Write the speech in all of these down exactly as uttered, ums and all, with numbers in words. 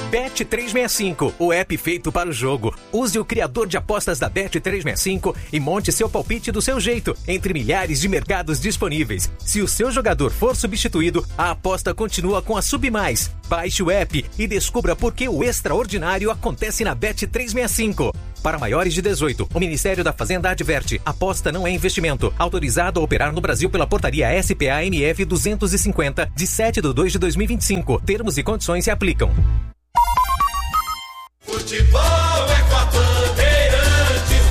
Bet trezentos e sessenta e cinco, o app feito para o jogo. Use o criador de apostas da Bet trezentos e sessenta e cinco e monte seu palpite do seu jeito, entre milhares de mercados disponíveis. Se o seu jogador for substituído, a aposta continua com a Submais. Baixe o app e descubra por que o extraordinário acontece na Bet trezentos e sessenta e cinco. Para maiores de dezoito, o Ministério da Fazenda adverte: aposta não é investimento. Autorizado a operar no Brasil pela portaria S P A M F duzentos e cinquenta, de sete de dois de dois mil e vinte e cinco. Termos e condições se aplicam. Futebol é com a Bandeirantes.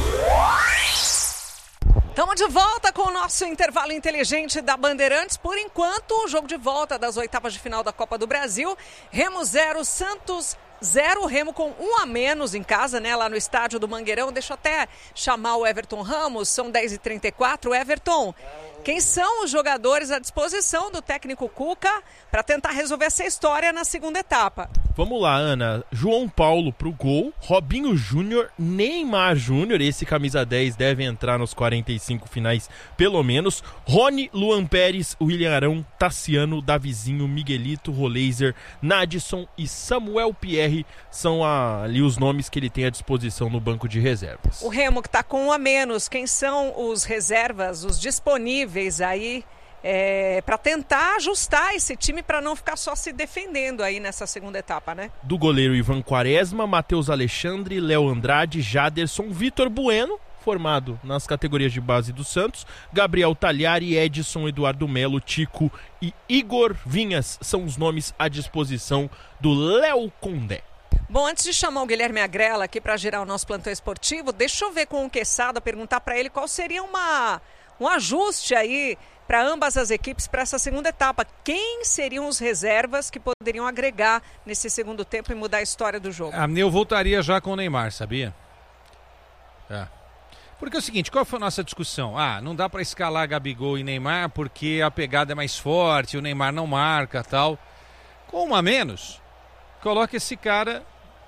Estamos de volta com o nosso intervalo inteligente da Bandeirantes. Por enquanto, o jogo de volta das oitavas de final da Copa do Brasil. Remo zero, Santos zero. Remo com um a menos em casa, né? Lá no estádio do Mangueirão. Deixa eu até chamar o Everton Ramos. São dez e trinta e quatro. Everton, quem são os jogadores à disposição do técnico Cuca para tentar resolver essa história na segunda etapa? Vamos lá, Ana. João Paulo pro gol, Robinho Júnior, Neymar Júnior, esse camisa dez deve entrar nos quarenta e cinco finais pelo menos, Rony, Luan Pérez, William Arão, Tassiano, Davizinho, Miguelito, Roleiser, Nadson e Samuel Pierre são a, ali os nomes que ele tem à disposição no banco de reservas. O Remo que está com um a menos, quem são os reservas, os disponíveis aí é, para tentar ajustar esse time para não ficar só se defendendo aí nessa segunda etapa, né? Do goleiro Ivan Quaresma, Matheus Alexandre, Léo Andrade, Jaderson, Vitor Bueno, formado nas categorias de base do Santos, Gabriel Talhari, Edson, Eduardo Melo, Tico e Igor Vinhas são os nomes à disposição do Léo Condé. Bom, antes de chamar o Guilherme Agrela aqui para girar o nosso plantão esportivo, deixa eu ver com o Quesada, perguntar para ele qual seria uma, um ajuste aí para ambas as equipes para essa segunda etapa. Quem seriam os reservas que poderiam agregar nesse segundo tempo e mudar a história do jogo? Ah, eu voltaria já com o Neymar, sabia? É. Porque é o seguinte, qual foi a nossa discussão? Ah, não dá para escalar Gabigol e Neymar porque a pegada é mais forte, o Neymar não marca e tal. Com um a menos, coloca esse cara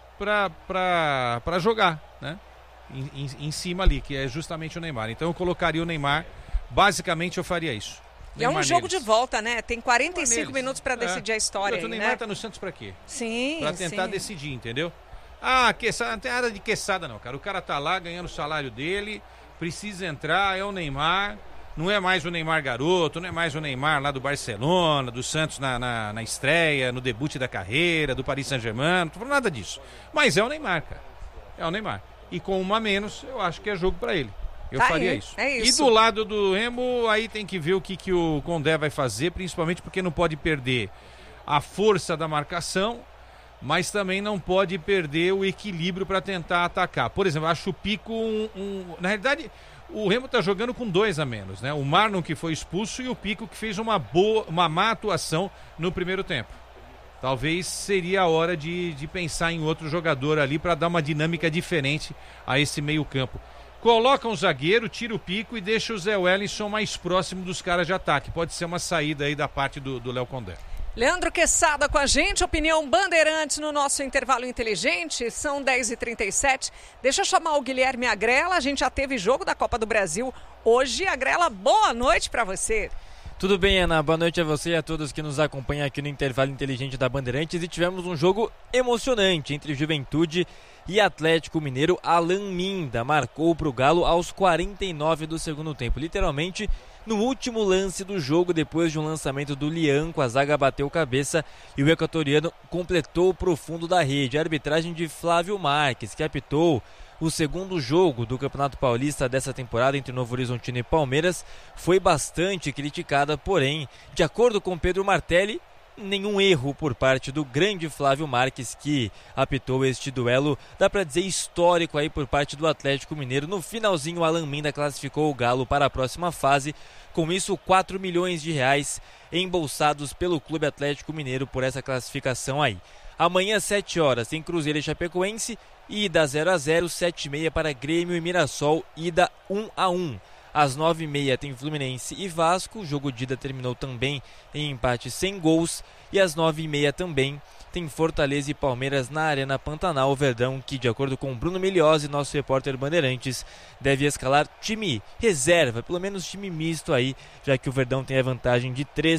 para jogar, né? Em, em, em cima ali, que é justamente o Neymar. Então eu colocaria o Neymar, basicamente eu faria isso. E é um Neymar jogo neles. de volta, né? Tem quarenta e cinco neles. minutos para decidir é. a história. O aí, Neymar né? tá no Santos para quê? Sim, Para tentar sim. decidir, entendeu? Ah, Quesada, não tem nada de Quesada não, cara. O cara tá lá ganhando o salário dele, precisa entrar, é o Neymar. Não é mais o Neymar garoto, não é mais o Neymar lá do Barcelona, do Santos na, na, na estreia, no debut da carreira, do Paris Saint-Germain, não tô falando nada disso. Mas é o Neymar, cara. É o Neymar. E com uma a menos, eu acho que é jogo pra ele. Eu Tá faria aí, isso. é isso. E do lado do Remo, aí tem que ver o que, que o Condé vai fazer, principalmente porque não pode perder a força da marcação, mas também não pode perder o equilíbrio para tentar atacar. Por exemplo, eu acho o Pico um, um... Na realidade, o Remo tá jogando com dois a menos, né? O Marlon que foi expulso e o Pico que fez uma boa, uma má atuação no primeiro tempo. Talvez seria a hora de, de pensar em outro jogador ali para dar uma dinâmica diferente a esse meio campo. Coloca um zagueiro, tira o Pico e deixa o Zé Wellington mais próximo dos caras de ataque. Pode ser uma saída aí da parte do Léo Condé. Leandro Quesada com a gente, opinião Bandeirantes no nosso intervalo inteligente, são dez e trinta e sete. Deixa eu chamar o Guilherme Agrela, a gente já teve jogo da Copa do Brasil hoje. Agrela, boa noite para você. Tudo bem, Ana? Boa noite a você e a todos que nos acompanham aqui no intervalo inteligente da Bandeirantes. E tivemos um jogo emocionante entre Juventude e Atlético Mineiro. Alan Minda marcou para o Galo aos quarenta e nove do segundo tempo. Literalmente, no último lance do jogo, depois de um lançamento do Lianco, a zaga bateu cabeça e o equatoriano completou para o fundo da rede. A arbitragem de Flávio Marques, que apitou o segundo jogo do Campeonato Paulista dessa temporada entre Novo Horizontino e Palmeiras, foi bastante criticada, porém, de acordo com Pedro Martelli, nenhum erro por parte do grande Flávio Marques, que apitou este duelo, dá para dizer histórico aí por parte do Atlético Mineiro. No finalzinho, o Alan Minda classificou o Galo para a próxima fase, com isso quatro milhões de reais embolsados pelo Clube Atlético Mineiro por essa classificação aí. Amanhã, sete horas, tem Cruzeiro e Chapecoense, ida zero a zero, sete e meia para Grêmio e Mirassol, ida um a um. Às nove e meia tem Fluminense e Vasco, o jogo de ida terminou também em empate sem gols. E às nove e meia também tem Fortaleza e Palmeiras na Arena Pantanal. O Verdão, que de acordo com Bruno Migliozzi, nosso repórter Bandeirantes, deve escalar time reserva, pelo menos time misto aí, já que o Verdão tem a vantagem de três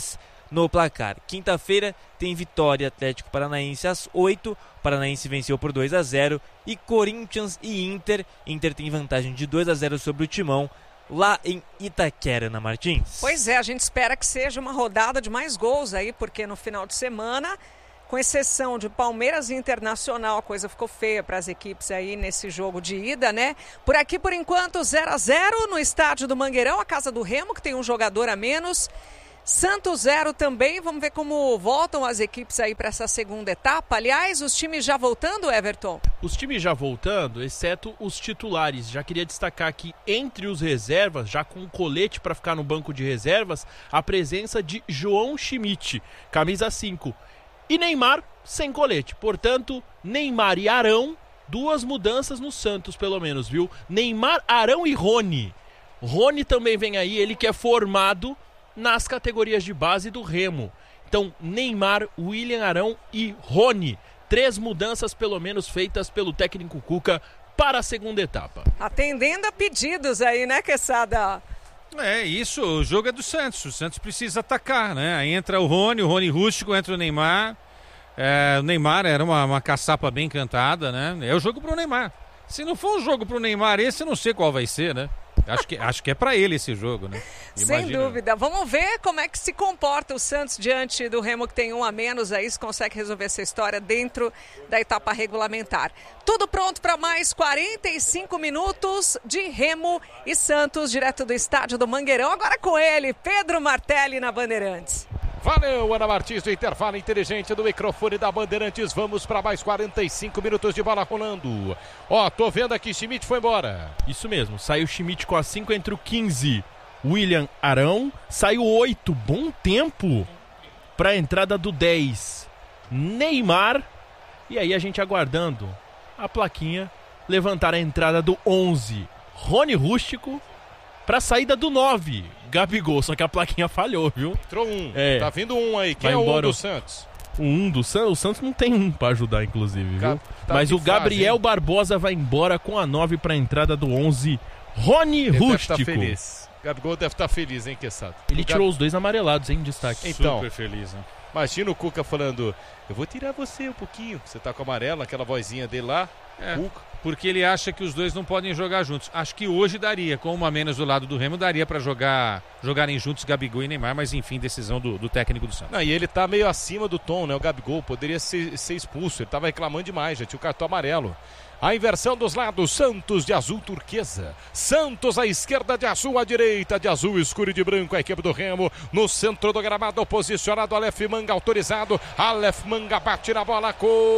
no placar. Quinta-feira tem Vitória Atlético Paranaense às oito. O Paranaense venceu por dois a zero. E Corinthians e Inter. Inter tem vantagem de dois a zero sobre o Timão, lá em Itaquera, Ana Martins. Pois é, a gente espera que seja uma rodada de mais gols aí, porque no final de semana, com exceção de Palmeiras e Internacional, a coisa ficou feia para as equipes aí nesse jogo de ida, né? Por aqui, por enquanto, zero a zero no estádio do Mangueirão, a casa do Remo, que tem um jogador a menos. Santos zero também, vamos ver como voltam as equipes aí para essa segunda etapa. Aliás, os times já voltando, Everton? Os times já voltando, exceto os titulares. Já queria destacar que entre os reservas, já com um colete para ficar no banco de reservas, a presença de João Schmidt, camisa cinco. E Neymar sem colete. Portanto, Neymar e Arão, duas mudanças no Santos pelo menos, viu? Neymar, Arão e Rony. Rony também vem aí, ele que é formado nas categorias de base do Remo. Então, Neymar, William Arão e Rony. Três mudanças, pelo menos, feitas pelo técnico Cuca para a segunda etapa. Atendendo a pedidos aí, né, Quesada? É, isso, o jogo é do Santos. O Santos precisa atacar, né? Aí entra o Rony, o Rony rústico, entra o Neymar. É, o Neymar era uma, uma caçapa bem cantada, né? É o jogo pro Neymar. Se não for um jogo pro Neymar, esse eu não sei qual vai ser, né? Acho que, acho que é pra ele esse jogo, né? Imagina. Sem dúvida. Vamos ver como é que se comporta o Santos diante do Remo, que tem um a menos aí, se consegue resolver essa história dentro da etapa regulamentar. Tudo pronto para mais quarenta e cinco minutos de Remo e Santos, direto do estádio do Mangueirão. Agora com ele, Pedro Martelli na Bandeirantes. Valeu, Ana Martins, do intervalo inteligente do microfone da Bandeirantes. Vamos para mais quarenta e cinco minutos de bola rolando. Ó, tô vendo aqui, Schmidt foi embora. Isso mesmo, saiu Schmidt com a cinco, entre o quinze, William Arão. Saiu oito, bom tempo para a entrada do dez, Neymar. E aí a gente aguardando a plaquinha levantar a entrada do onze, Rony Rústico, para a saída do nove, Gabigol. Só que a plaquinha falhou, viu? Entrou um, é. Tá vindo um aí. Quem Vai é o um do o... Santos? O um do Santos? O Santos não tem um para ajudar, inclusive, viu? Tá, Mas o Gabriel fase, Barbosa vai embora com a nove para a entrada do onze, Rony Ele Rústico. Deve tá feliz. Gabigol deve estar tá feliz, hein, Quesada? Ele o tirou Gab... os dois amarelados, hein, em destaque. Então, super feliz, né? Imagina o Cuca falando, eu vou tirar você um pouquinho. Você tá com amarelo, aquela vozinha dele lá. É. Cuca. Porque ele acha que os dois não podem jogar juntos. Acho que hoje daria, com uma menos do lado do Remo, daria para jogar, jogarem juntos Gabigol e Neymar, mas enfim, decisão do, do técnico do Santos. Não, e ele tá meio acima do tom, né? O Gabigol poderia ser, ser expulso, ele tava reclamando demais, já tinha o cartão amarelo. A inversão dos lados, Santos de azul turquesa, Santos à esquerda de azul, à direita de azul escuro e de branco, a equipe do Remo, no centro do gramado, posicionado, Aleph Manga autorizado, Aleph Manga bate na bola,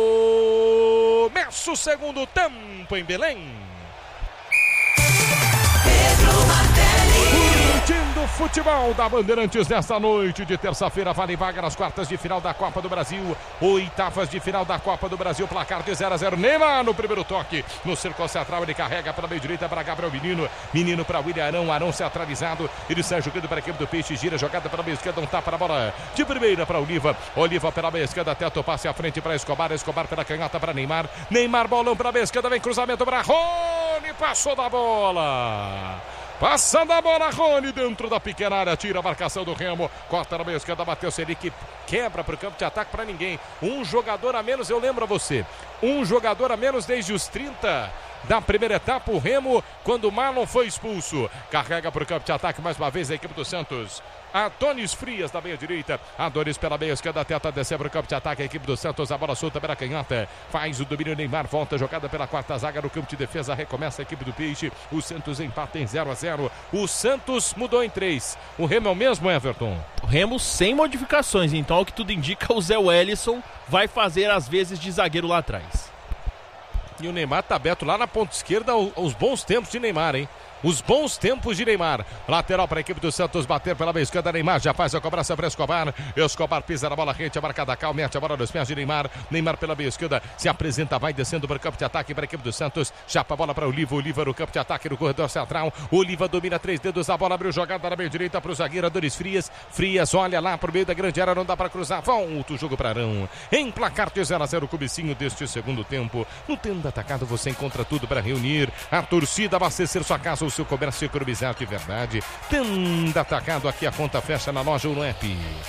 começa o segundo tempo em Belém. Curtindo o futebol da Bandeirantes nesta noite de terça-feira, vale vaga nas quartas de final da Copa do Brasil, oitavas de final da Copa do Brasil, placar de zero a zero, Neymar no primeiro toque, no círculo central ele carrega pela meio direita para Gabriel Menino, Menino para William Arão, Arão centralizado, ele sai jogando para a equipe do Peixe, gira, jogada pela meio esquerda, um tapa na bola de primeira para Oliva, Oliva pela meio esquerda, teto, passe à frente para Escobar, Escobar pela canhota para Neymar, Neymar bolão para a meio esquerda, vem cruzamento para Rony, passou da bola. Passando a bola, Rony dentro da pequena área, tira a marcação do Remo, corta na meia esquerda, bateu Selic, quebra para o campo de ataque para ninguém. Um jogador a menos, eu lembro a você, um jogador a menos desde os trinta da primeira etapa, o Remo, quando o Marlon foi expulso. Carrega para o campo de ataque mais uma vez a equipe do Santos. Adonis Frias da meia direita, Adonis pela meia esquerda, tenta descer para o campo de ataque, a equipe do Santos, a bola solta pela canhota, faz o domínio, Neymar volta, jogada pela quarta zaga no campo de defesa, recomeça a equipe do Peixe, o Santos empata em zero a zero, o Santos mudou em três, o Remo é o mesmo, Everton? O Remo sem modificações, então ao que tudo indica, o Zé Wellison vai fazer as vezes de zagueiro lá atrás. E o Neymar tá aberto lá na ponta esquerda, os bons tempos de Neymar, hein? Os bons tempos de Neymar. Lateral para a equipe do Santos bater pela meia esquerda. Neymar já faz a cobrança para Escobar. Escobar pisa na bola rente, a marcada cal, mete a bola nos pés de Neymar. Neymar pela meia esquerda se apresenta, vai descendo para o campo de ataque para a equipe do Santos. Chapa a bola para o Oliva. Oliva no campo de ataque no corredor central. Oliva domina três dedos, a bola abriu jogada na meia direita para o zagueiro Adonis Frias. Frias olha lá para o meio da grande área, não dá para cruzar. Volta o jogo para Arão. Em placar de zero a zero, o comecinho deste segundo tempo. No Tenda Atacado você encontra tudo para reunir a torcida, abastecer sua casa, o seu comércio, economizar de verdade. Tenda Atacado, aqui a conta fecha na loja ou no app.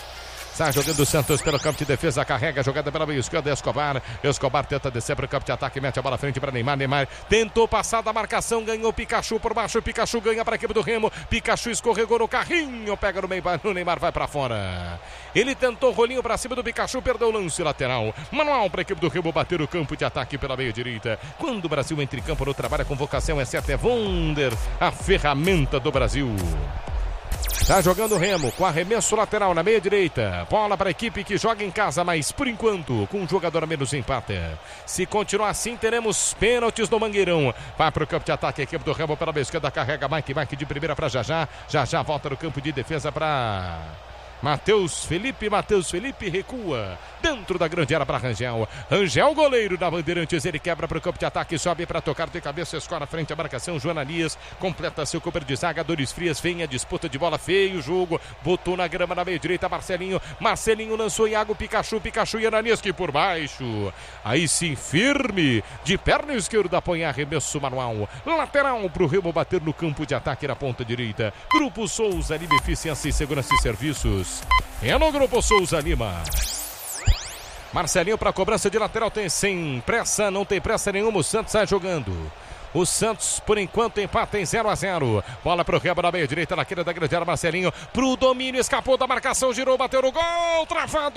Sai jogando o Santos pelo campo de defesa, carrega a jogada pela meia esquerda, Escobar. Escobar tenta descer para o campo de ataque, mete a bola à frente para Neymar. Neymar tentou passar da marcação, ganhou Pikachu por baixo. Pikachu ganha para a equipe do Remo. Pikachu escorregou no carrinho, pega no meio, no Neymar, vai para fora. Ele tentou rolinho para cima do Pikachu, perdeu o lance lateral. Manual para a equipe do Remo bater o campo de ataque pela meia direita. Quando o Brasil entra em campo no trabalho, a convocação é certa, é Wonder, a ferramenta do Brasil. Tá jogando o Remo com arremesso lateral na meia direita. Bola para a equipe que joga em casa, mas por enquanto com um jogador a menos empata. Se continuar assim, teremos pênaltis no Mangueirão. Vai para o campo de ataque a equipe do Remo pela esquerda, carrega Mike, Mike de primeira para Jajá. Jajá volta no campo de defesa para Matheus Felipe. Matheus Felipe recua dentro da grande área para Rangel. Rangel, goleiro da Bandeirantes, ele quebra para o campo de ataque, sobe para tocar de cabeça, escora frente à marcação. Joananias completa seu copo de zaga. Dores Frias vem a disputa de bola, feio o jogo, botou na grama na meia direita. Marcelinho, Marcelinho lançou Iago, Pikachu, Pikachu e Ananias que por baixo. Aí sim, firme, de perna esquerda, apoia arremesso manual. Lateral para o Remo bater no campo de ataque na ponta direita. Grupo Souza Lima, eficiência e segurança e serviços. É no Grupo Souza Lima. Marcelinho para cobrança de lateral, tem sem pressa, não tem pressa nenhuma, o Santos sai jogando. O Santos, por enquanto, empata em zero a zero. Bola pro Remo na meia direita, na queira da grande área, Marcelinho pro domínio, escapou da marcação, girou, bateu no gol, travado!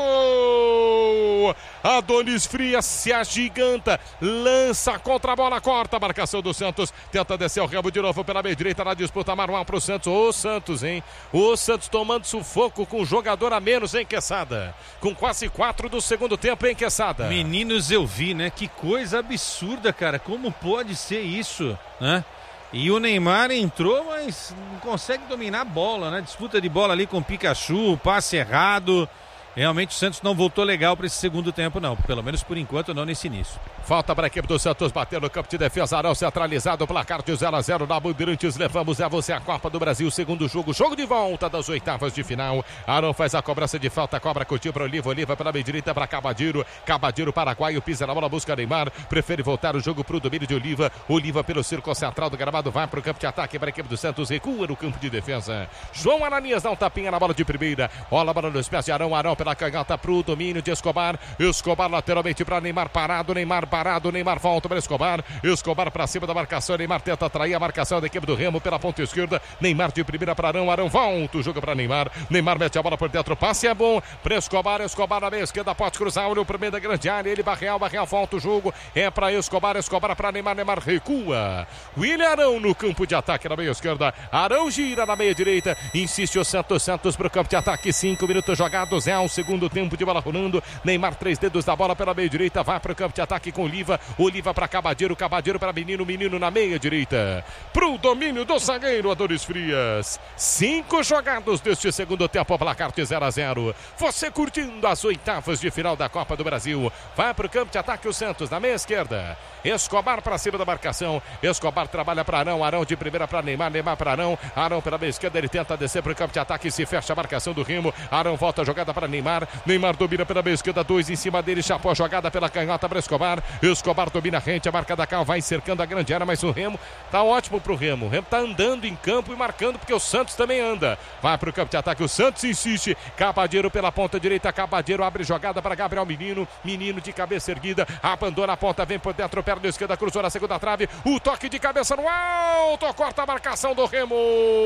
Adonis Frias se agiganta, lança contra a bola, corta a marcação do Santos, tenta descer o Remo de novo pela meia direita, na disputa manual pro Santos. Ô Santos, hein? O Santos tomando sufoco com um jogador a menos, hein, Quesada? Com quase quatro do segundo tempo, hein, Quesada? Meninos, eu vi, né? Que coisa absurda, cara. Como pode ser isso? Isso, né? E o Neymar entrou, mas não consegue dominar a bola, né? Disputa de bola ali com o Pikachu, passe errado. Realmente o Santos não voltou legal para esse segundo tempo, não. Pelo menos por enquanto, não nesse início. Falta para a equipe do Santos bater no campo de defesa. Arão centralizado, placar de zero a zero na Bandeirantes. Levamos a você a Copa do Brasil, segundo jogo, jogo de volta das oitavas de final. Arão faz a cobrança de falta, cobra, curtiu para Oliva, Oliva pela meia direita para Cabadiro. Cabadiro, Paraguaio, pisa na bola, busca Neymar. Prefere voltar o jogo para o domínio de Oliva. Oliva pelo círculo central do gramado, vai para o campo de ataque para a equipe do Santos. Recua no campo de defesa. João Ananias dá um tapinha na bola de primeira. Olha a bola nos pés de Arão, Arão pela canhota para o domínio de Escobar. Escobar lateralmente para Neymar, parado, Neymar parado, Neymar volta para Escobar. Escobar para cima da marcação, Neymar tenta atrair a marcação da equipe do Remo pela ponta esquerda. Neymar de primeira para Arão, Arão volta o jogo para Neymar. Neymar mete a bola por dentro, passe é bom para Escobar, Escobar na meia esquerda, pode cruzar, olha o primeiro da grande área, ele Barreal, Barreal volta o jogo, é para Escobar, Escobar para Neymar, Neymar recua. William Arão no campo de ataque na meia esquerda, Arão gira na meia direita, insiste o Santos, Santos para o campo de ataque, cinco minutos jogados, é o segundo tempo de bola rolando. Neymar, três dedos da bola pela meia direita, vai para o campo de ataque com Oliva, Oliva para Cabadiro, Cabadiro para Menino, Menino na meia direita, pro domínio do zagueiro Adonis Frias. Cinco jogados deste segundo tempo, placar de zero a zero. Você curtindo as oitavas de final da Copa do Brasil. Vai pro campo de ataque o Santos na meia esquerda. Escobar para cima da marcação. Escobar trabalha para Arão, Arão de primeira para Neymar, Neymar para Arão. Arão pela meia esquerda, ele tenta descer pro campo de ataque e se fecha a marcação do Remo. Arão volta a jogada para Neymar. Neymar domina pela meia esquerda, dois em cima dele, chapou a jogada pela canhota para Escobar. Escobar domina a rente, a marca da Cal vai cercando a grande área, mas o Remo tá ótimo pro Remo. O Remo tá andando em campo e marcando porque o Santos também anda. Vai pro campo de ataque, o Santos insiste. Cabadiro pela ponta direita, Cabadiro abre jogada para Gabriel Menino. Menino de cabeça erguida, abandona a ponta, vem por dentro, perna esquerda, cruzou na segunda trave. O toque de cabeça no alto, corta a marcação do Remo.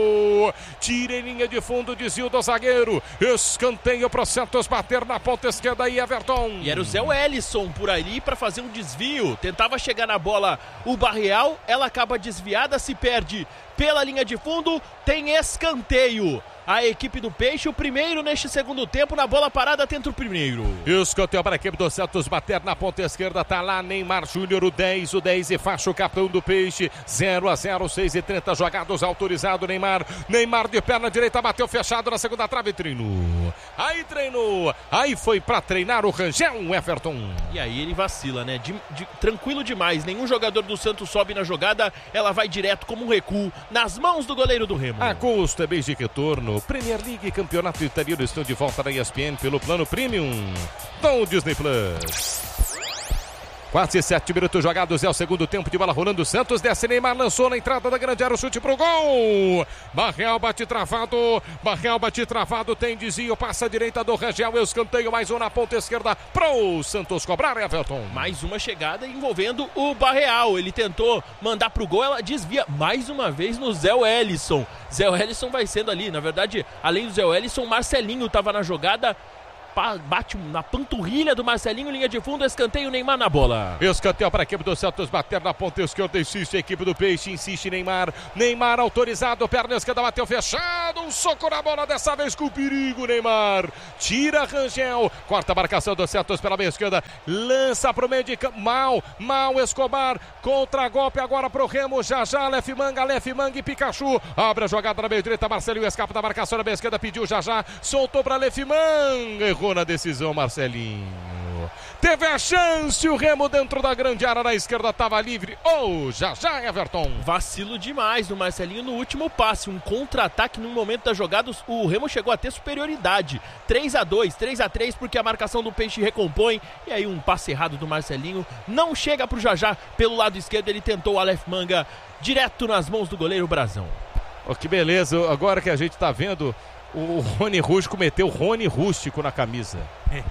Tira em linha de fundo, desvio do zagueiro. Escanteio pro Santos bater na ponta esquerda e Everton. E era o Zé Wellison por ali para fazer um desvio. Tentava chegar na bola o Barreal, ela acaba desviada, se perde pela linha de fundo, tem escanteio. A equipe do Peixe, o primeiro neste segundo tempo, na bola parada, tenta o primeiro. Escanteio para a equipe do Santos bater na ponta esquerda, tá lá Neymar Júnior, o dez, o dez e faixa o capitão do Peixe, zero a zero, seis e trinta jogados, autorizado Neymar, Neymar de perna direita, bateu fechado na segunda trave, treinou, aí treinou, aí foi para treinar o Rangel, Everton. E aí ele vacila, né, de, de, tranquilo demais, nenhum jogador do Santos sobe na jogada, ela vai direto como um recuo, nas mãos do goleiro do Remo. Agosto é mês de retorno, Premier League, campeonato italiano, estão de volta na E S P N pelo plano Premium do Disney Plus. Quase sete minutos jogados, é o segundo tempo de bola rolando. Santos desce, Neymar lançou na entrada da grande área, o chute pro gol. Barreal bate travado, Barreal bate travado, tem desvio, passa a direita do Rangel, escanteio, mais um na ponta esquerda pro Santos cobrar, Everton. Mais uma chegada envolvendo o Barreal, ele tentou mandar pro gol, ela desvia mais uma vez no Zé Wellison. Zé Wellison vai sendo ali, na verdade, além do Zé Wellison, Marcelinho estava na jogada. Bate na panturrilha do Marcelinho, linha de fundo, escanteio, Neymar na bola. Escanteio para a equipe do Santos, bater na ponta esquerda, insiste a equipe do Peixe, insiste Neymar. Neymar autorizado, perna esquerda, bateu fechado, um soco na bola, dessa vez com perigo, Neymar. Tira Rangel, corta a marcação do Santos pela meia esquerda, lança para o meio de campo, mal, mal Escobar, contra-golpe agora para o Remo, já já, Aleph Manga, Aleph Manga e Pikachu. Abre a jogada na meia direita, Marcelinho escapa da marcação na meia esquerda, pediu já já, soltou para Aleph Manga, errou na decisão, Marcelinho. Teve a chance, o Remo dentro da grande área na esquerda, estava livre. Oh, já já, Everton. Vacilo demais do Marcelinho no último passe, um contra-ataque no momento da jogada, o Remo chegou a ter superioridade. três a dois, três a três, porque a marcação do Peixe recompõe, e aí um passe errado do Marcelinho, não chega pro Jajá pelo lado esquerdo, ele tentou o Aleph Manga direto nas mãos do goleiro Brazão. Oh, que beleza, agora que a gente tá vendo, o Rony Rústico meteu Rony Rústico na camisa.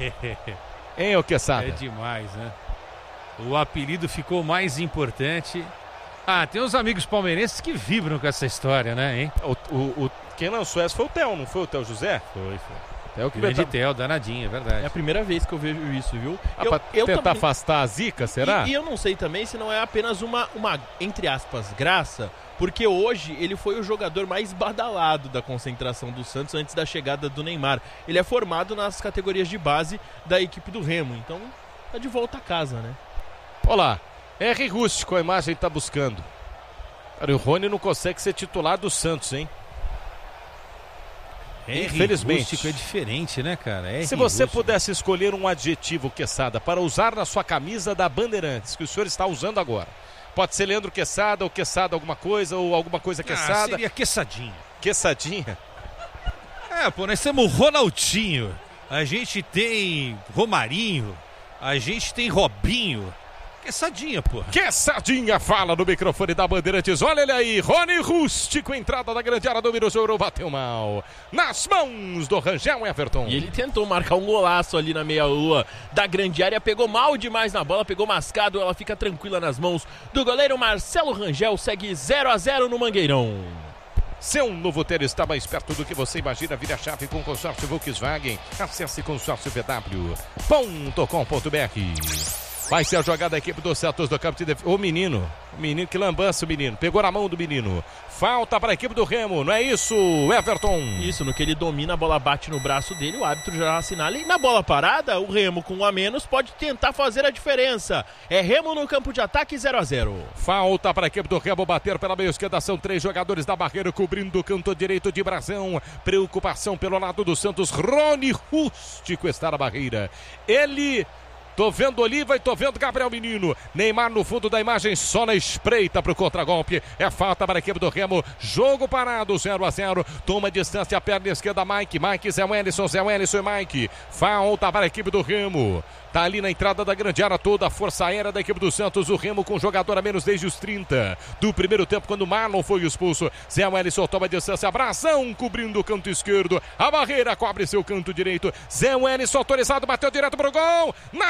Hein, ô Quesada? É demais, né? O apelido ficou mais importante. Ah, tem uns amigos palmeirenses que vibram com essa história, né, hein? O, o, o, quem lançou essa foi o Theo, não foi o Theo José? Foi, foi. Theo que Grande Theo, danadinho, é verdade. É a primeira vez que eu vejo isso, viu? Ah, eu, pra eu tentar também... afastar a zica, será? E, e eu não sei também se não é apenas uma, uma, entre aspas, graça, porque hoje ele foi o jogador mais badalado da concentração do Santos antes da chegada do Neymar. Ele é formado nas categorias de base da equipe do Remo, então tá de volta a casa, né? Olá, R. Rústico, a imagem tá buscando. Cara, o Rony não consegue ser titular do Santos, hein? R. Infelizmente. Rústico é diferente, né, cara? R. Se você Rústico. pudesse escolher um adjetivo, Quesada, para usar na sua camisa da Bandeirantes, que o senhor está usando agora, pode ser Leandro Quesada, ou Quesada alguma coisa, ou alguma coisa Quesada. Ah, seria Quessadinha. Quessadinha? É, pô, nós temos Ronaldinho, a gente tem Romarinho, a gente tem Robinho. Quessadinha, pô. Quessadinha fala no microfone da Bandeirantes. Olha ele aí, Rony Rústico, entrada da grande área, dominou o jogo, bateu mal. Nas mãos do Rangel, Everton. E ele tentou marcar um golaço ali na meia-lua da grande área, pegou mal demais na bola, pegou mascado, ela fica tranquila nas mãos do goleiro Marcelo Rangel, segue zero a zero no Mangueirão. Seu novo ter está mais perto do que você imagina. Vire a chave com o consórcio Volkswagen. Acesse consórcio v w ponto com ponto b r. Vai ser a jogada da equipe do Santos do campo de defesa. O menino, o menino, que lambança o menino. Pegou na mão do menino. Falta para a equipe do Remo, não é isso, Everton? Isso, no que ele domina, a bola bate no braço dele, o árbitro já assinala. E na bola parada, o Remo com um a menos pode tentar fazer a diferença. É Remo no campo de ataque, zero a zero. Falta para a equipe do Remo bater pela meia esquerda. São três jogadores da barreira cobrindo o canto direito de Brazão. Preocupação pelo lado do Santos. Rony Rústico está na barreira. Ele... Tô vendo Oliva e tô vendo Gabriel Menino. Neymar no fundo da imagem, só na espreita pro contragolpe. É falta para a equipe do Remo. Jogo parado, zero a zero. Toma distância, a perna esquerda, Mike. Mike, Zé Wellison, Zé Wellison e Mike. Falta para a equipe do Remo. Tá ali na entrada da grande área toda a força aérea da equipe do Santos. O Remo com jogador a menos desde os trinta do primeiro tempo, quando o Marlon foi expulso. Zé Wellison toma distância. Brazão cobrindo o canto esquerdo. A barreira cobre seu canto direito. Zé Wellison autorizado, bateu direto pro gol. Na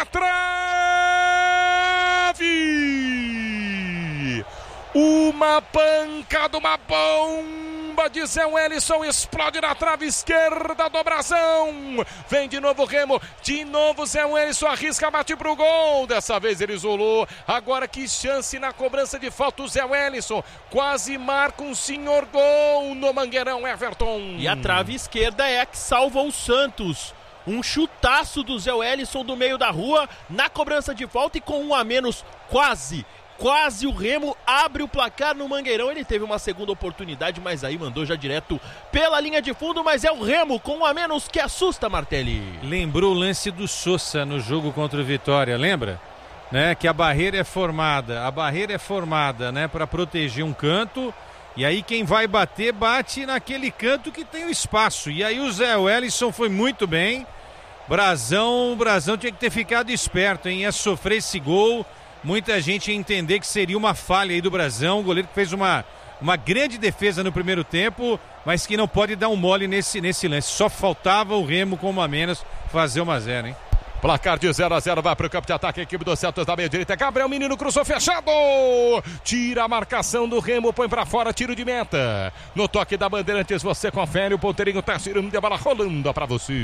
trave! Uma pancada, uma bomba de Zé Wellison, explode na trave esquerda do Brazão. Vem de novo o Remo, de novo Zé Wellison arrisca, bate pro gol. Dessa vez ele isolou. Agora que chance na cobrança de falta o Zé Wellison. Quase marca um senhor gol no Mangueirão, Everton. E a trave esquerda é a que salva o Santos. Um chutaço do Zé Wellison do meio da rua na cobrança de falta e com um a menos, quase, quase o Remo abre o placar no Mangueirão. Ele teve uma segunda oportunidade, mas aí mandou já direto pela linha de fundo, mas é o Remo com um a menos que assusta, Martelli. Lembrou o lance do Sousa no jogo contra o Vitória, lembra? Né? Que a barreira é formada, a barreira é formada, né, para proteger um canto. E aí quem vai bater, bate naquele canto que tem o espaço. E aí o Zé Wellison foi muito bem. Brazão, Brazão tinha que ter ficado esperto, hein? Ia sofrer esse gol. muita gente ia entender que seria uma falha aí do Brasão, o goleiro que fez uma, uma grande defesa no primeiro tempo, mas que não pode dar um mole nesse, nesse lance. Só faltava o Remo com uma a menos fazer uma a zero, hein? Placar de zero a zero, vai pro campo de ataque, a equipe do Santos da meia direita. Gabriel Menino cruzou fechado. Tira a marcação do Remo, põe pra fora, tiro de meta. No toque da Bandeirantes, você confere, o ponteirinho tá girando, a bola rolando pra você.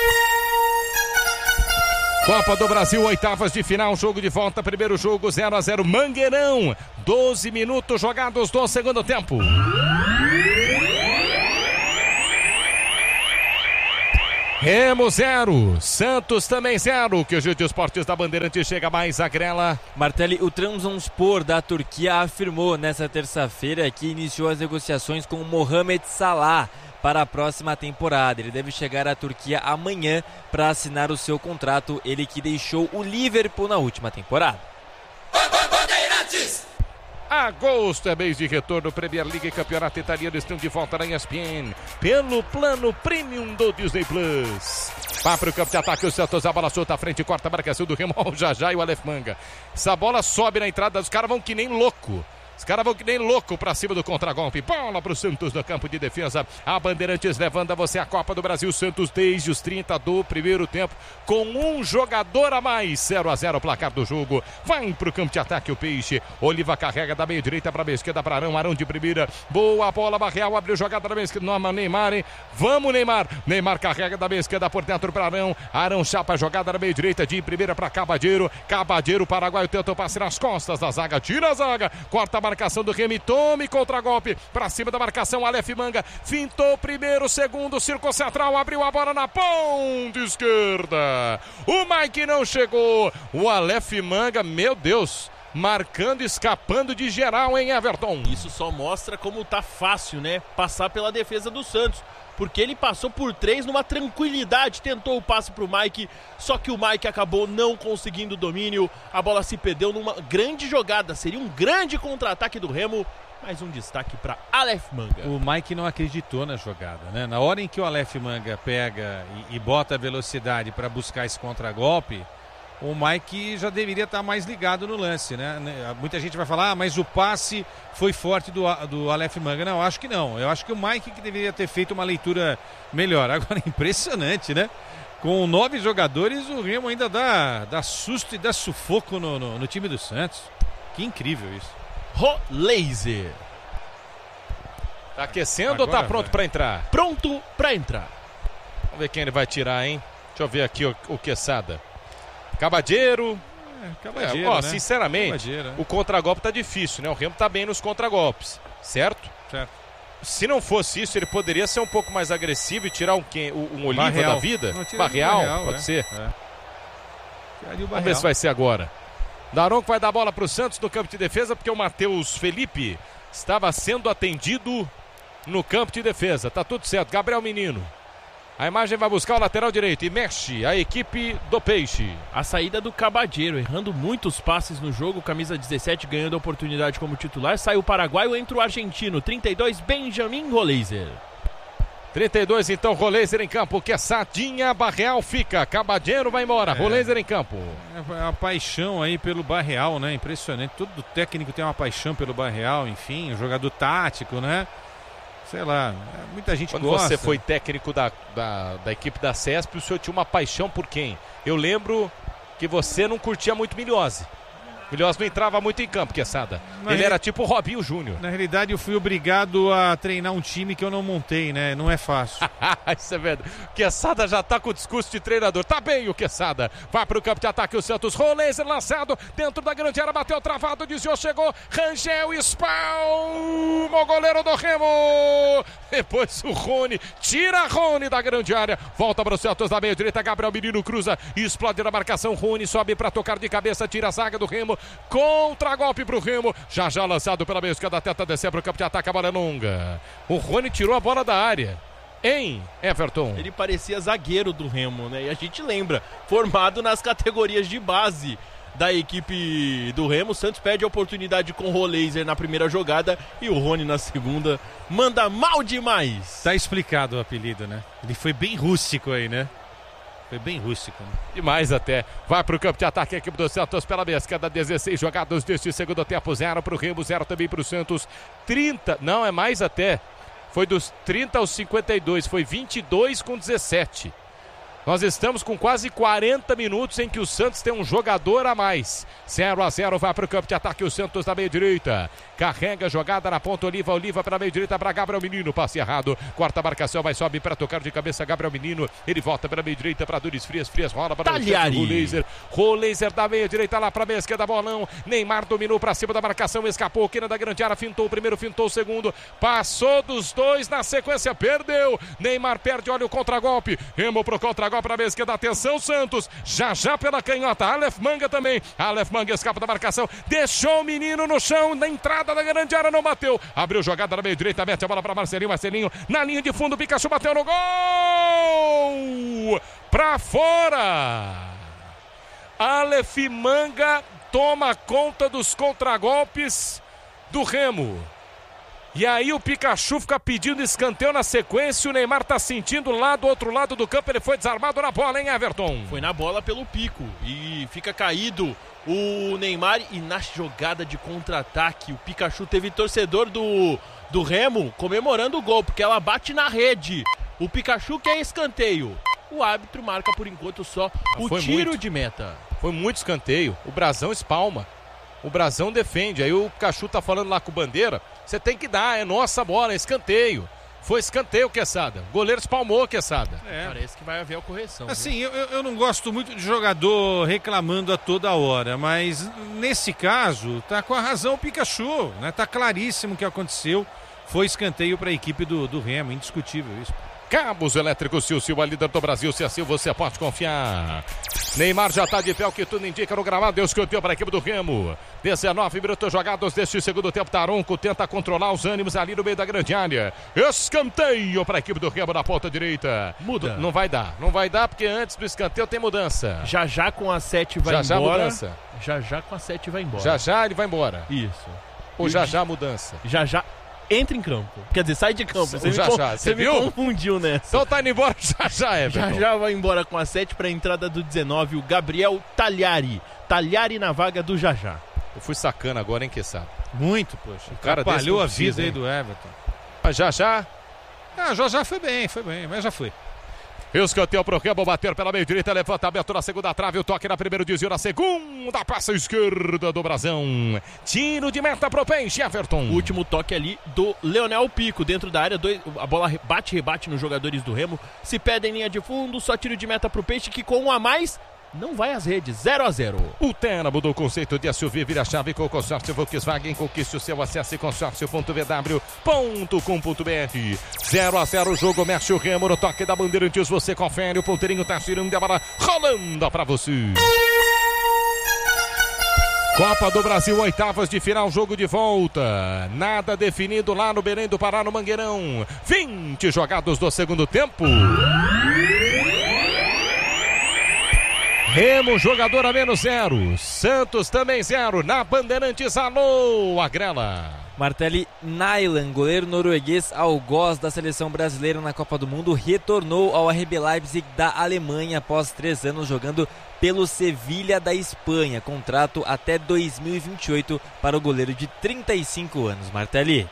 Copa do Brasil, oitavas de final, jogo de volta, primeiro jogo zero a zero, Mangueirão. doze minutos jogados do segundo tempo. Remo zero, Santos também zero, que o Gil de Esportes da Bandeirantes chega mais a grela. Martelli, o Trabzonspor da Turquia afirmou nessa terça-feira que iniciou as negociações com o Mohamed Salah para a próxima temporada. Ele deve chegar à Turquia amanhã para assinar o seu contrato, ele que deixou o Liverpool na última temporada. Bandeirantes! Agosto é mês de retorno, Premier League e Campeonato Italiano estão de volta na E S P N, pelo plano Premium do Disney Plus. Vai para o campo de ataque, o Santos, a bola solta à frente, corta a marcação do Remo, o Jajá e o Aleph Manga. Essa bola sobe na entrada, os caras vão que nem louco. Os caras vão que nem louco pra cima do contragolpe. Bola pro Santos no campo de defesa. A Bandeirantes levando a você a Copa do Brasil. Santos desde os trinta do primeiro tempo, com um jogador a mais. zero a zero o placar do jogo. Vai pro campo de ataque o Peixe. Oliva carrega da meia direita pra meia esquerda para Arão. Arão de primeira. Boa bola, Barreal abriu jogada da meia esquerda. Não, Neymar, hein? Vamos, Neymar. Neymar carrega da meia esquerda por dentro para Arão. Arão chapa a jogada da meia direita de primeira para Cabadeiro. Cabadeiro, Paraguai, tenta o passe nas costas da zaga. Tira a zaga. Corta a marcação do Remy, tome contra-golpe pra cima da marcação, Aleph Manga fintou primeiro, segundo, círculo central, abriu a bola na ponta esquerda, o Mike não chegou, o Aleph Manga, meu Deus, marcando, escapando de geral, hein, Everton? Isso só mostra como tá fácil, né, passar pela defesa do Santos, porque ele passou por três numa tranquilidade, tentou o passe pro Mike, só que o Mike acabou não conseguindo o domínio, a bola se perdeu numa grande jogada, seria um grande contra-ataque do Remo, mais um destaque para Aleph Manga. O Mike não acreditou na jogada, né? Na hora em que o Aleph Manga pega e, e bota a velocidade para buscar esse contra-golpe, o Mike já deveria estar mais ligado no lance, né? Muita gente vai falar, ah, mas o passe foi forte do, do Aleph Manga. Não, eu acho que não. Eu acho que o Mike que deveria ter feito uma leitura melhor. Agora, impressionante, né? Com nove jogadores, o Remo ainda dá, dá susto e dá sufoco no, no, no time do Santos. Que incrível isso. Roleiser. Tá aquecendo Agora, ou tá pronto para entrar? Pronto para entrar. Vamos ver quem ele vai tirar, hein? Deixa eu ver aqui o, o Quesada. Cabadeiro. É, Cabadeiro, é, ó, né? Sinceramente, Cabadeiro, né? O contragolpe tá difícil, né? O Remo tá bem nos contragolpes, certo? Certo. Se não fosse isso, ele poderia ser um pouco mais agressivo e tirar um, quem, um Oliva Barreal. da vida. Não, Barreal, Barreal, pode é. ser. É. Vamos ver se vai ser agora. Daronco vai dar a bola pro Santos no campo de defesa, porque o Matheus Felipe estava sendo atendido no campo de defesa. Tá tudo certo. Gabriel Menino. A imagem vai buscar o lateral direito e mexe a equipe do Peixe. A saída do Cabadeiro, errando muitos passes no jogo, camisa dezessete ganhando a oportunidade como titular. Sai o paraguaio, entra o argentino, trinta e dois, Benjamin Roleiser. trinta e dois, então, Roleiser em campo. Quesadinha, Barreal fica. Cabadeiro vai embora. É. Roleiser em campo. É uma paixão aí pelo Barreal, né? Impressionante. Todo técnico tem uma paixão pelo Barreal, enfim, um jogador tático, né? Sei lá, muita gente Quando gosta. Quando você foi técnico da, da, da equipe da CESP, o senhor tinha uma paixão por quem? Eu lembro que você não curtia muito Milhose. Milhose não entrava muito em campo, Quesada. Na Ele re... era tipo o Robinho Júnior. Na realidade, eu fui obrigado a treinar um time que eu não montei, né? Não é fácil. Isso é verdade. Quesada já tá com o discurso de treinador. Tá bem o Quesada. Vai pro campo de ataque o Santos. Roleiser lançado dentro da grande área. Bateu travado, desviou, chegou. Rangel espalma o goleiro do Remo. Depois o Rony. Tira Rony da grande área. Volta para o Santos da meia direita. Gabriel Menino cruza. Explode na marcação. Rony sobe para tocar de cabeça. Tira a zaga do Remo. Contra-golpe pro Remo. Já já lançado pela meia esquerda. Tenta descer pro campo de ataque. A bola é longa. O Rony tirou a bola da área. Hein, Everton? Ele parecia zagueiro do Remo, né? E a gente lembra, formado nas categorias de base da equipe do Remo. O Santos perde a oportunidade com o Roleiser na primeira jogada e o Rony na segunda. Manda mal demais. Tá explicado o apelido, né? Ele foi bem rústico aí, né? Foi bem rústico. Né? Demais até. Vai pro campo de ataque a equipe do Santos pela esquerda. dezesseis jogados deste segundo tempo. Zero pro Remo, zero também pro Santos. trinta, não, é mais até. Foi dos trinta aos cinquenta e dois. Foi vinte e dois com dezessete. Nós estamos com quase quarenta minutos em que o Santos tem um jogador a mais. zero a zero, vai para o campo de ataque o Santos da meia direita. Carrega a jogada na ponta, Oliva, Oliva para a meia direita para Gabriel Menino. Passe errado, corta a marcação, vai sobe para tocar de cabeça Gabriel Menino. Ele volta para a meia direita para Duris Frias, Frias rola para Talhari. o Laser. O Laser da meia direita lá para a meia esquerda, bolão. Neymar dominou para cima da marcação, escapou, quina da grande área, fintou o primeiro, fintou o segundo. Passou dos dois na sequência, perdeu. Neymar perde, olha o contragolpe. Remo pro contragolpe para a meia esquerda, atenção Santos. Já já pela canhota, Aleph Manga também. Aleph Manga escapa da marcação, deixou o menino no chão, na entrada da grande área, não bateu. Abriu jogada na meia direita, mete a bola para Marcelinho, Marcelinho na linha de fundo, Pikachu bateu no gol! Pra fora! Aleph Manga toma conta dos contragolpes do Remo. E aí o Pikachu fica pedindo escanteio na sequência, o Neymar tá sentindo lá do outro lado do campo, ele foi desarmado na bola, hein, Everton? Foi na bola pelo pico e fica caído o Neymar e na jogada de contra-ataque o Pikachu teve torcedor do, do Remo comemorando o gol, porque ela bate na rede. O Pikachu quer escanteio. O árbitro marca por enquanto só ah, o tiro muito. de meta. Foi muito escanteio, o Brasão espalma. O Brasão defende, aí o Pikachu tá falando lá com o Bandeira, você tem que dar, é nossa bola, é escanteio. Foi escanteio, Quesada. O goleiro espalmou, Quesada. É. Parece que vai haver a correção. Assim, eu, eu não gosto muito de jogador reclamando a toda hora, mas nesse caso, tá com a razão o Pikachu, né? Tá claríssimo o que aconteceu. Foi escanteio para a equipe do, do Remo, indiscutível isso. Cabos elétricos Sil Sil, a líder do Brasil. Se assim você pode confiar. Neymar já está de pé, o que tudo indica no gramado. Deus que eu tenho para a equipe do Remo. dezenove minutos jogados deste segundo tempo. Taronco tenta controlar os ânimos ali no meio da grande área. Escanteio para a equipe do Remo na ponta direita. Muda. Não vai dar, não vai dar porque antes do escanteio tem mudança. Já já com a sete vai já, embora. Já mudança. Já já com a sete vai embora. Já já ele vai embora. Isso. Ou já já mudança. Já já entra em campo. Quer dizer, sai de campo. Você, já, me, já. Você Você me viu? confundiu nessa. Então tá indo embora já já, Everton. Já já vai embora com a sete para a entrada do dezenove, o Gabriel Talhari. Talhari na vaga do Jajá. Eu fui sacana agora, hein, Quesada? Muito, poxa. O cara atrapalhou a precisa, vida aí hein? do Everton. Mas já já... Ah, já já foi bem, foi bem, mas já foi. Escanteio pro Remo, bater pela meia direita, levantamento na segunda trave, o toque na primeira, desvio na segunda, passa a esquerda do Brasão. Tiro de meta pro Peixe, Everton. O último toque ali do Leonel Pico, dentro da área, dois, a bola bate, rebate nos jogadores do Remo, se pede em linha de fundo, só tiro de meta pro Peixe, que com um a mais... não vai às redes, zero a zero. O Terra mudou o conceito de S U V, vira a chave com o consórcio Volkswagen, conquiste o seu acesso em consórcio ponto v w ponto com ponto b r. zero a zero o jogo, mexe o Remo no toque da Bandeirantes, você confere, o ponteirinho tá girando, a bola rolando pra você. Copa do Brasil, oitavas de final, jogo de volta. Nada definido lá no Belém do Pará, no Mangueirão. vinte jogados do segundo tempo. Remo, jogador a menos zero. Santos também zero. Na Bandeirantes, alô, Agrela. Martelli Nailan, goleiro norueguês algoz da seleção brasileira na Copa do Mundo, retornou ao R B Leipzig da Alemanha após três anos jogando pelo Sevilha da Espanha. Contrato até dois mil e vinte e oito para o goleiro de trinta e cinco anos. Martelli.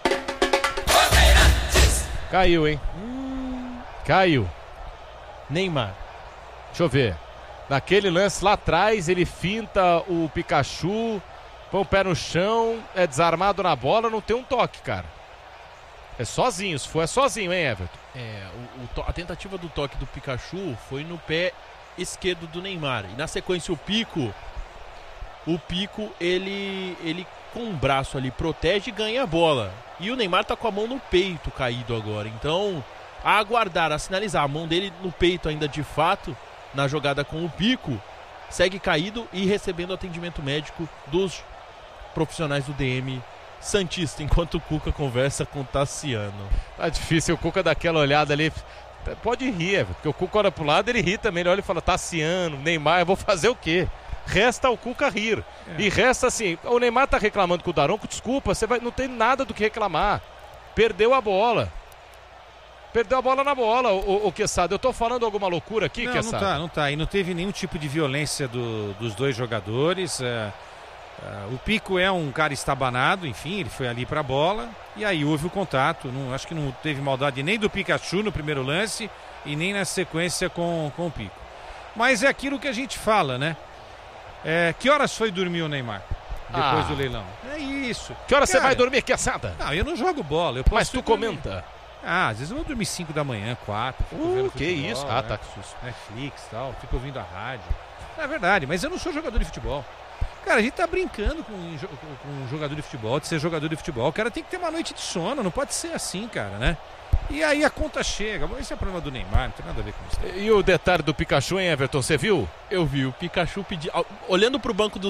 Caiu, hein? Hum. Caiu. Neymar. Deixa eu ver. Naquele lance lá atrás, ele finta o Pikachu, põe o pé no chão, é desarmado na bola, não tem um toque, cara. É sozinho, se for é sozinho, hein, Everton? É, o, o to- a tentativa do toque do Pikachu foi no pé esquerdo do Neymar. E na sequência o Pico, o Pico, ele, ele com o braço ali protege e ganha a bola. E o Neymar tá com a mão no peito caído agora. Então, a aguardar, a sinalizar a mão dele no peito ainda de fato... na jogada com o Pico, segue caído e recebendo atendimento médico dos profissionais do D M Santista, enquanto o Cuca conversa com o Tassiano. Tá difícil, o Cuca dá aquela olhada ali, pode rir, porque o Cuca olha pro lado, ele ri também, ele olha e fala, Tassiano, Neymar, eu vou fazer o quê? Resta o Cuca rir, é. E resta assim, o Neymar tá reclamando com o Daronco, desculpa, você vai, não tem nada do que reclamar, perdeu a bola. Perdeu a bola na bola, o, o Quesada. Eu tô falando alguma loucura aqui, não, Quesada? Não tá, não tá. E não teve nenhum tipo de violência do, dos dois jogadores. É, é, o Pico é um cara estabanado, enfim, ele foi ali pra bola. E aí houve o contato. Não, acho que não teve maldade nem do Pikachu no primeiro lance e nem na sequência com, com o Pico. Mas é aquilo que a gente fala, né? É, que horas foi dormir o Neymar? Depois ah. do leilão. É isso. Que hora você Cara, vai dormir, Quesada? Não, eu não jogo bola. Eu posso Mas tu dormir. comenta. Ah, às vezes eu vou dormir cinco da manhã, quatro. Fico Uh, vendo que futebol, isso? Ah, né? tá, que susto. Netflix e tal, fico ouvindo a rádio. É verdade, mas eu não sou jogador de futebol. Cara, a gente tá brincando com, com um jogador de futebol, de ser jogador de futebol. O cara tem que ter uma noite de sono, não pode ser assim, cara, né? E aí a conta chega. Esse é o problema do Neymar, não tem nada a ver com isso. E o detalhe do Pikachu, hein, Everton, você viu? Eu vi o Pikachu pedir... Olhando pro banco do,